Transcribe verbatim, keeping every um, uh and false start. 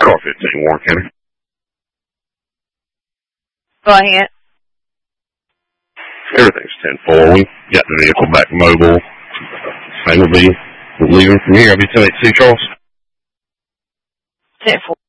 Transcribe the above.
Car fifteen, Warren County. Go ahead. Everything's ten four. We got the vehicle back mobile. I will be leaving from here. I'll be ten eight C Charles. ten four.